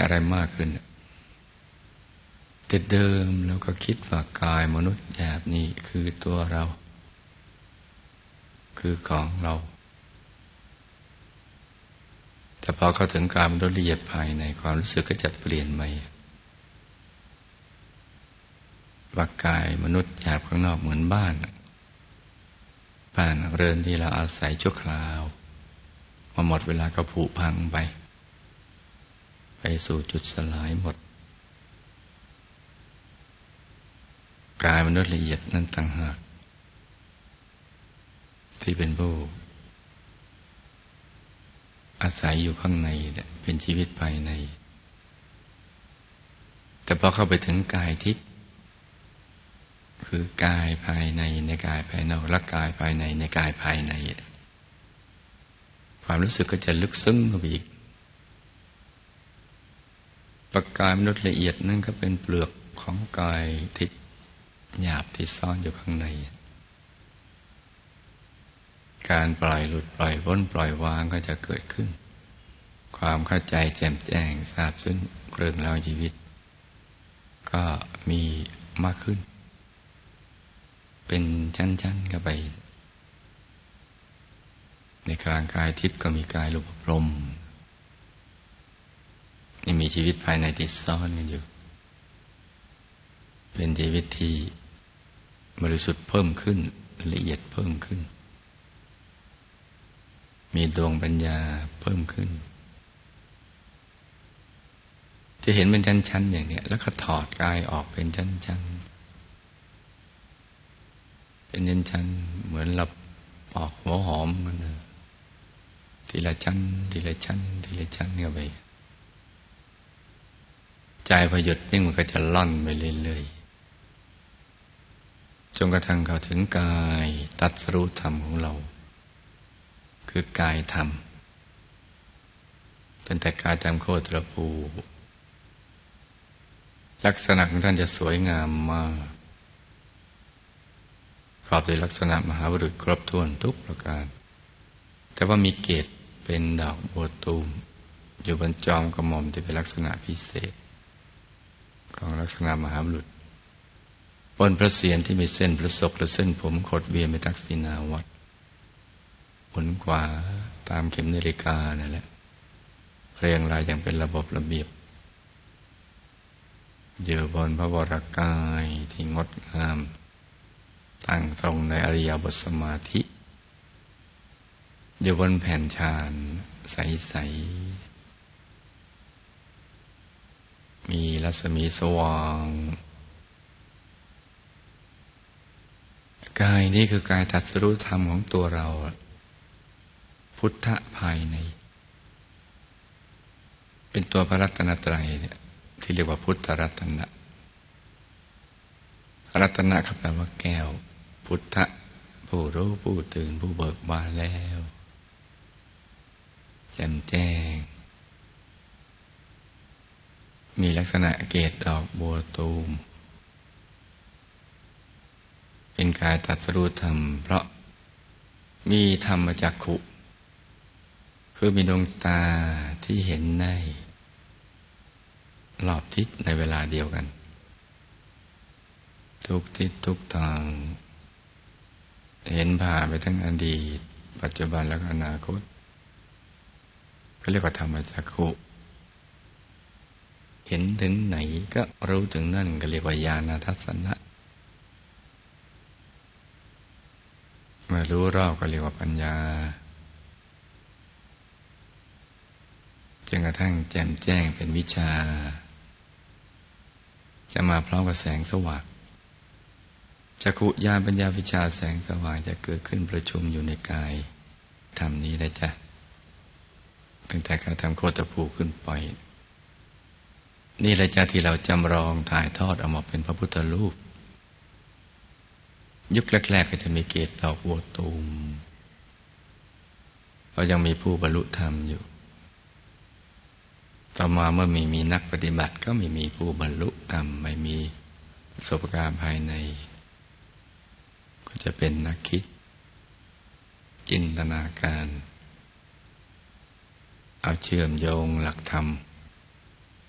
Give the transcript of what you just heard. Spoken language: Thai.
อะไรมากขึ้นแต่เดิมเราก็คิดว่ากายมนุษย์หยาบนี่คือตัวเราคือของเราแต่พอเข้าถึงกายมนุษย์ละเอียดภายในความรู้สึกก็จะเปลี่ยนไปว่ากายมนุษย์หยาบข้างนอกเหมือนบ้านเรือนที่เราอาศัยชั่วคราวพอหมดเวลาก็ผุพังไปสู่จุดสลายหมดกายมนุษย์ละเอียดนั้นต่างหากที่เป็นผู้อาศัยอยู่ข้างในเป็นชีวิตภายในแต่พอเข้าไปถึงกายทิพย์คือกายภายในในกายภายนอกและกายภายในในกายภายในความรู้สึกก็จะลึกซึ้งเข้าไปอีกประกายมนุษย์ละเอียดนั่นก็เป็นเปลือกของกายทิพย์หยาบที่ซ่อนอยู่ข้างในการปล่อยหลุดปล่อยพ้นปล่อยวางก็จะเกิดขึ้นความเข้าใจแจ่มแจ้งทราบซึ้งเรื่องราวชีวิตก็มีมากขึ้นเป็นชั้นๆเข้าไปในกลางกายทิพย์ก็มีกายรูปพรหมนี่มีชีวิตภายในที่ซ่อนกันอยู่เป็นชีวิตที่บริสุทธิ์เพิ่มขึ้นละเอียดเพิ่มขึ้นมีดวงปัญญาเพิ่มขึ้นจะเห็นเป็นชั้นๆอย่างนี้แล้วก็ถอดกายออกเป็นชั้นๆเป็นชั้นๆเหมือนเราปอกหัวหอมกันทีละชั้นทีละชั้นทีละชั้นเข้าไปใจพอหยุดนิ่งมันก็จะล่อนไปเรื่อยๆจนกระทั่งเข้าถึงกายตรัสรู้ธรรมของเราคือกายธรรมตั้งแต่กายธรรมโคตรภูลักษณะของท่านจะสวยงามมากประกอบด้วยลักษณะมหาบุรุษครบถ้วนทุกประการแต่ว่ามีเกศเป็นดอกบัวตูมอยู่บนจอมกระหม่อมที่เป็นลักษณะพิเศษของลักษณะมหาบุรุษบนพระเศียรที่มีเส้นประศกและเส้นผมขดเวียนไปทักษิณาวัตรหมุนขวาตามเข็มนาฬิกานั่นแหละเรียงรายอย่างเป็นระบบระเบียบอยู่บนพระวรกายที่งดงามตั้งตรงในอริยบทสมาธิอยู่บนแผ่นฌานใสๆมีรัศมีสว่างกายนี้คือกายตรัสรู้ธรรมของตัวเราพุทธะภายในเป็นตัวพระรัตนตรัยเนี่ยที่เรียกว่าพุทธรัตนะรัตนะแปลว่าแก้วพุทธะผู้รู้ผู้ตื่นผู้เบิกบานแล้วแจ่มแจ้งมีลักษณะเกศดอกบัวตูมเป็นกายตรัสรู้ธรรมเพราะมีธรรมจักขุคือมีดวงตาที่เห็นได้รอบทิศในเวลาเดียวกันทุกทิศทุกทางเห็นผ่านไปทั้งอดีตปัจจุบันและอนาคตก็เรียกว่าธรรมจักขุเห็นถึงไหนก็รู้ถึงนั่นก็เรียกว่าญาณทัศนะเมื่อรู้รอบก็เรียกว่าปัญญาจนกระทั่งแจ่มแจ้งเป็นวิชาจะมาพร้อมกับแสงสว่างจักขุญาณปัญญาวิชาแสงสว่างจะเกิดขึ้นประชุมอยู่ในกายธรรมนี้นะจ๊ะตั้งแต่การทำโคตรภูขึ้นไปนี่แหละจ้ะที่เราจำลองถ่ายทอดออกมาเป็นพระพุทธรูปยุคแรกๆก็จะมีเกศดอกบัวตูมเพราะยังมีผู้บรรลุธรรมอยู่ต่อมาเมื่อมีนักปฏิบัติก็ไม่มีผู้บรรลุธรรมไม่มีประสบการณ์ภายในก็จะเป็นนักคิดจินตนาการเอาเชื่อมโยงหลักธรรม